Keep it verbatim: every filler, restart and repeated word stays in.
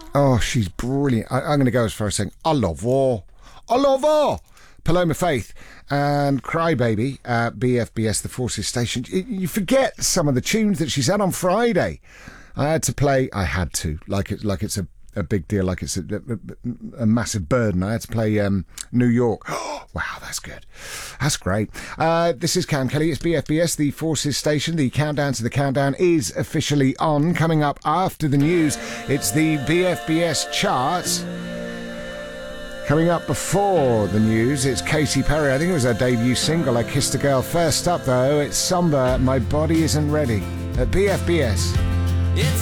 Oh, she's brilliant. I, I'm going to go as far as saying, I love her. I love her. Paloma Faith and Crybaby at B F B S, the Forces Station. You, you forget some of the tunes that she's had on Friday. I had to play, I had to, like, it, like it's a, a big deal, like it's a, a, a massive burden. I had to play um, New York. Oh, wow, that's good. That's great. Uh, this is Cam Kelly. It's B F B S, the Forces Station. The countdown to the countdown is officially on. Coming up after the news, it's the B F B S charts. Coming up before the news, it's Katy Perry. I think it was her debut single, I Kissed a Girl. First up, though, it's Samba, My Body Isn't Ready, at B F B S.